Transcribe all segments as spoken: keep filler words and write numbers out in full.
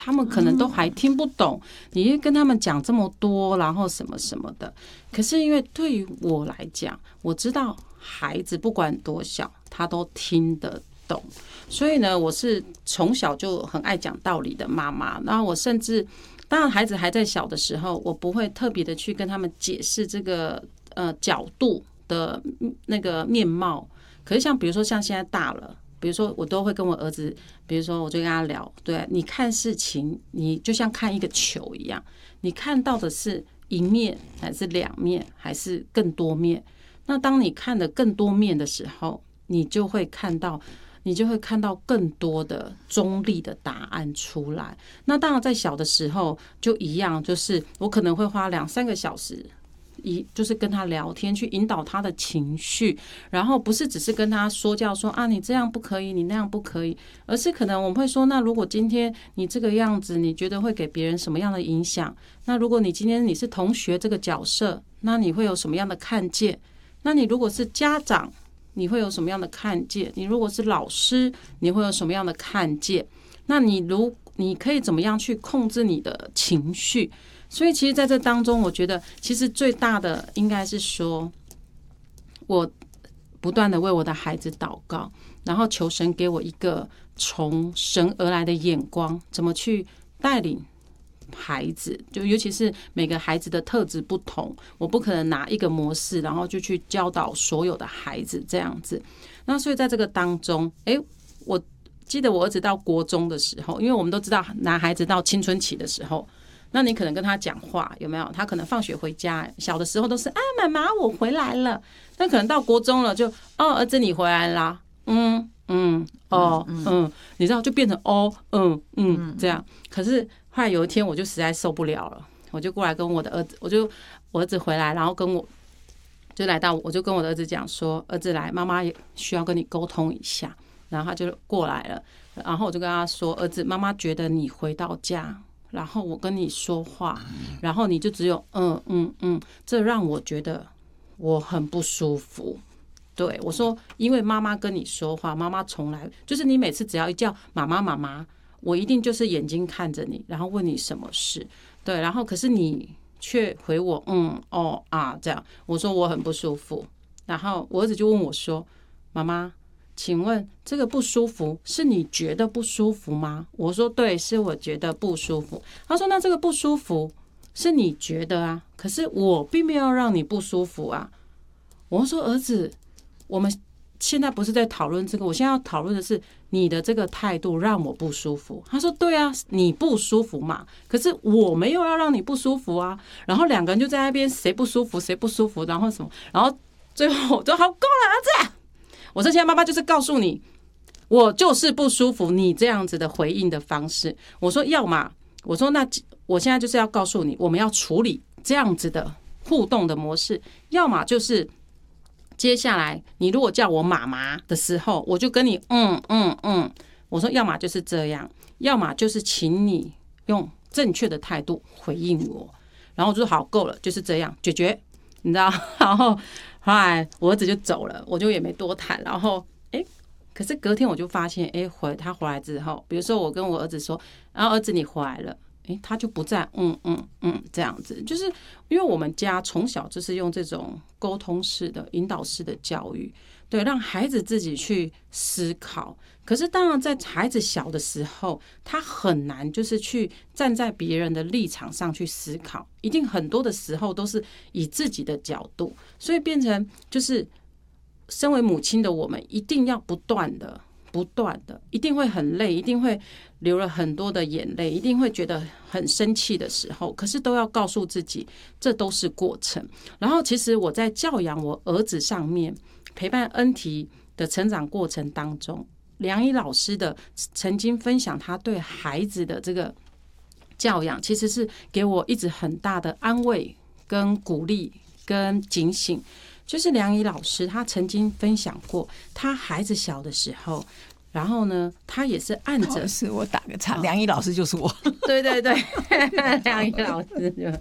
他们可能都还听不懂，你跟他们讲这么多，然后什么什么的。可是因为对于我来讲，我知道孩子不管多小，他都听得懂，所以呢，我是从小就很爱讲道理的妈妈。然后我甚至，当然孩子还在小的时候，我不会特别的去跟他们解释这个呃角度的那个面貌。可是像比如说像现在大了。比如说，我都会跟我儿子，比如说，我就跟他聊，对，你看事情，你就像看一个球一样，你看到的是一面，还是两面，还是更多面？那当你看的更多面的时候，你就会看到，你就会看到更多的中立的答案出来。那当然，在小的时候就一样，就是我可能会花两三个小时。一就是跟他聊天，去引导他的情绪，然后不是只是跟他说教说啊，你这样不可以，你那样不可以，而是可能我们会说，那如果今天你这个样子，你觉得会给别人什么样的影响？那如果你今天你是同学这个角色，那你会有什么样的看见？那你如果是家长，你会有什么样的看见？你如果是老师，你会有什么样的看见？那你如你可以怎么样去控制你的情绪？所以其实在这当中，我觉得其实最大的应该是说，我不断的为我的孩子祷告，然后求神给我一个从神而来的眼光，怎么去带领孩子，就尤其是每个孩子的特质不同，我不可能拿一个模式，然后就去教导所有的孩子这样子。那所以在这个当中，哎，我记得我儿子到国中的时候，因为我们都知道男孩子到青春期的时候。那你可能跟他讲话有没有？他可能放学回家，小的时候都是啊，妈妈我回来了。但可能到国中了就，就哦，儿子你回来啦，嗯嗯哦嗯，嗯，你知道就变成哦嗯嗯这样。可是后来有一天我就实在受不了了，我就过来跟我的儿子，我就我儿子回来，然后跟我就来到，我就跟我的儿子讲说，儿子来，妈妈也需要跟你沟通一下。然后他就过来了，然后我就跟他说，儿子，妈妈觉得你回到家。然后我跟你说话，然后你就只有嗯嗯嗯，这让我觉得我很不舒服。对我说，因为妈妈跟你说话，妈妈从来就是你每次只要一叫妈妈妈妈，我一定就是眼睛看着你，然后问你什么事。对，然后可是你却回我嗯哦啊这样，我说我很不舒服。然后我儿子就问我说，妈妈。请问这个不舒服是你觉得不舒服吗？我说对，是我觉得不舒服。他说那这个不舒服是你觉得啊，可是我并没有让你不舒服啊。我说儿子，我们现在不是在讨论这个，我现在要讨论的是你的这个态度让我不舒服。他说对啊，你不舒服嘛，可是我没有要让你不舒服啊。然后两个人就在那边谁不舒服谁不舒服，然后什么，然后最后我说好够了，儿子。我说现在妈妈就是告诉你，我就是不舒服你这样子的回应的方式。我说要嘛，我说那我现在就是要告诉你，我们要处理这样子的互动的模式。要么就是接下来你如果叫我妈妈的时候，我就跟你嗯嗯嗯。我说要么就是这样，要么就是请你用正确的态度回应我。然后我就说好够了，就是这样解决，你知道？然后。后来我儿子就走了，我就也没多谈。然后，哎，可是隔天我就发现，哎，回他回来之后，比如说我跟我儿子说，然后儿子你回来了，哎，他就不再嗯嗯嗯这样子，就是因为我们家从小就是用这种沟通式的、引导式的教育，对，让孩子自己去思考。可是当然，在孩子小的时候，他很难就是去站在别人的立场上去思考，一定很多的时候都是以自己的角度，所以变成就是身为母亲的我们，一定要不断的、不断的，一定会很累，一定会流了很多的眼泪，一定会觉得很生气的时候，可是都要告诉自己，这都是过程。然后，其实我在教养我儿子上面，陪伴恩提的成长过程当中。梁怡老师的曾经分享他对孩子的这个教养，其实是给我一直很大的安慰跟鼓励跟警醒。就是梁怡老师他曾经分享过，他孩子小的时候，然后呢，他也是按着， 是我打个岔，梁怡老师就是我， 对对对，梁怡老师就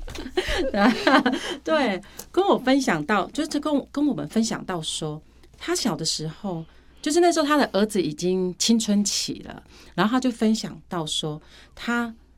对，跟我分享到，就是跟跟我们分享到说，他小的时候。就是那时候他的儿子已经青春期了，然后他就分享到说，他